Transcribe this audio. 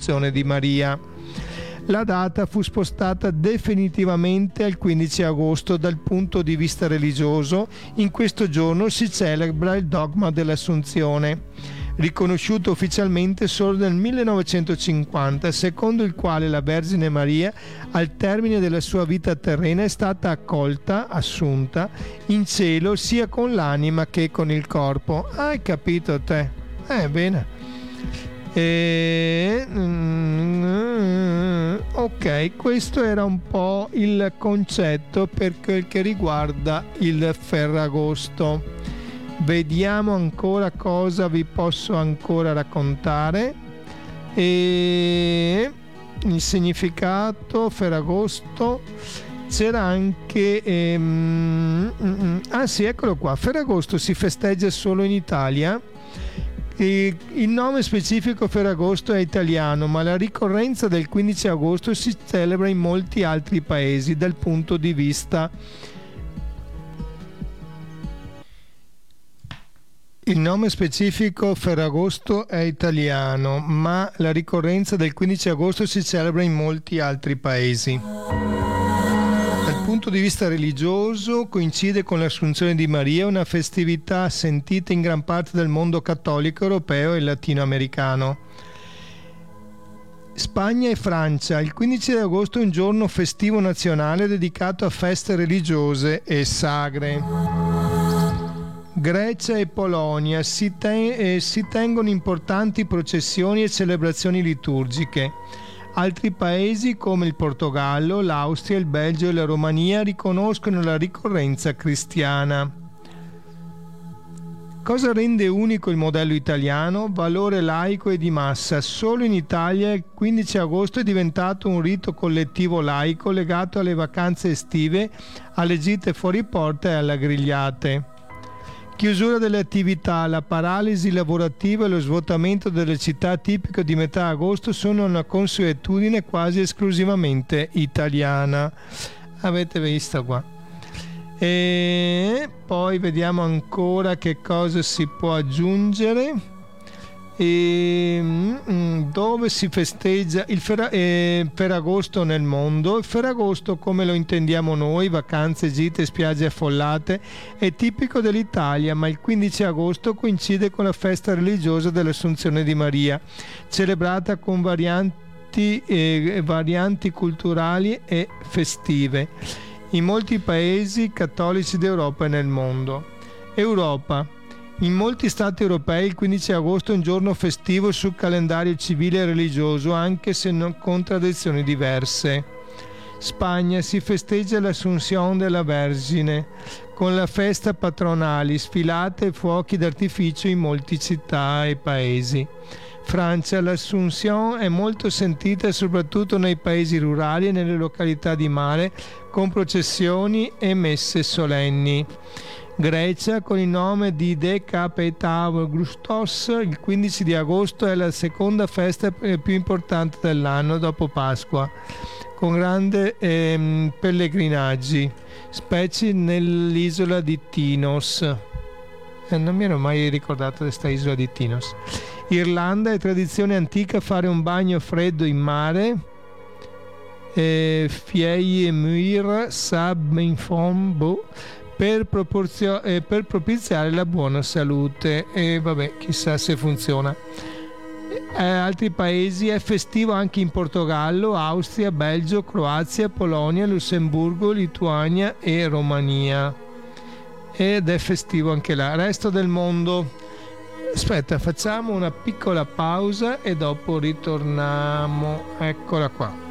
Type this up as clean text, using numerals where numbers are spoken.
dell'Assunzione di Maria. La data fu spostata definitivamente al 15 agosto dal punto di vista religioso. In questo giorno si celebra il dogma dell'Assunzione, riconosciuto ufficialmente solo nel 1950, secondo il quale la Vergine Maria, al termine della sua vita terrena, è stata accolta, assunta, in cielo sia con l'anima che con il corpo. Hai capito te? Bene. Ok, questo era un po' il concetto per quel che riguarda il Ferragosto. Vediamo ancora cosa vi posso ancora raccontare. Il significato Ferragosto c'era anche sì, eccolo qua. Ferragosto si festeggia solo in Italia. Il nome specifico Ferragosto è italiano, ma la ricorrenza del 15 agosto si celebra in molti altri paesi. Dal punto di vista il nome specifico Ferragosto è italiano, ma la ricorrenza del 15 agosto si celebra in molti altri paesi. Dal punto di vista religioso coincide con l'Assunzione di Maria, una festività sentita in gran parte del mondo cattolico, europeo e latinoamericano. Spagna e Francia. Il 15 agosto è un giorno festivo nazionale dedicato a feste religiose e sagre. Grecia e Polonia si tengono importanti processioni e celebrazioni liturgiche. Altri paesi come il Portogallo, l'Austria, il Belgio e la Romania riconoscono la ricorrenza cristiana. Cosa rende unico il modello italiano? Valore laico e di massa. Solo in Italia il 15 agosto è diventato un rito collettivo laico legato alle vacanze estive, alle gite fuori porta e alle grigliate. Chiusura delle attività, la paralisi lavorativa e lo svuotamento delle città tipico di metà agosto sono una consuetudine quasi esclusivamente italiana. Avete visto qua? E poi vediamo ancora che cosa si può aggiungere. Dove si festeggia il Ferragosto nel mondo? Il Ferragosto, come lo intendiamo noi, vacanze, gite, spiagge affollate, è tipico dell'Italia, ma il 15 agosto coincide con la festa religiosa dell'Assunzione di Maria, celebrata con varianti culturali e festive in molti paesi cattolici d'Europa e nel mondo. Europa. In molti stati europei il 15 agosto è un giorno festivo sul calendario civile e religioso, anche se con tradizioni diverse. Spagna si festeggia l'Assunción della Vergine, con la festa patronale, sfilate e fuochi d'artificio in molte città e paesi. Francia, l'Assunción è molto sentita soprattutto nei paesi rurali e nelle località di mare, con processioni e messe solenni. Grecia, con il nome di Decapitagoustos, il 15 di agosto è la seconda festa più importante dell'anno dopo Pasqua, con grandi pellegrinaggi, specie nell'isola di Tinos. Non mi ero mai ricordato di questa isola di Tinos. Irlanda, è tradizione antica fare un bagno freddo in mare. Fiei e Muir Sab Infombo per propiziare la buona salute, e vabbè, chissà se funziona. Altri paesi è festivo anche in Portogallo, Austria, Belgio, Croazia, Polonia, Lussemburgo, Lituania e Romania, ed è festivo anche là. Resto del mondo. Aspetta, facciamo una piccola pausa e dopo ritorniamo. Eccola qua.